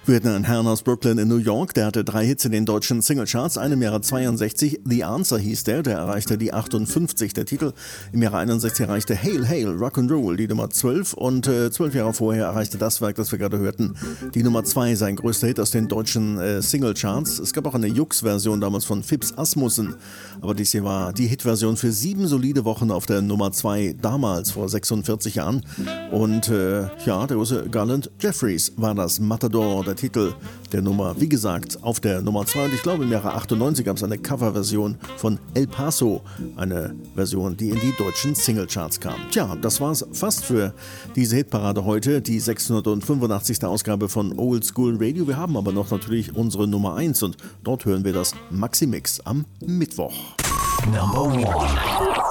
Wir hatten einen Herrn aus Brooklyn in New York, der hatte 3 Hits in den deutschen Singlecharts. Einem im Jahre 62, The Answer hieß der erreichte die 58. Der Titel im Jahre 61 erreichte Hail Hail Rock'n'Roll, die Nummer 12. Und 12 Jahre vorher erreichte das Werk, das wir gerade hörten, die Nummer 2, sein größter Hit aus den deutschen Singlecharts. Es gab auch eine Jux-Version damals von Phipps Asmussen, aber dies hier war die Hitversion für 7 solide Wochen auf der Nummer 2, damals vor 46 Jahren. Und der große Garland Jeffries war das, Matador, der Titel der Nummer, wie gesagt, auf der Nummer 2. Und ich glaube, im Jahre 98 gab es eine Coverversion von El Paso, eine Version, die in die deutschen Singlecharts kam. Tja, das war's fast für diese Hitparade heute, die 685. Ausgabe von Old School Radio. Wir haben aber noch natürlich unsere Nummer 1 und dort hören wir das Maxi-Mix am Mittwoch. Number 1.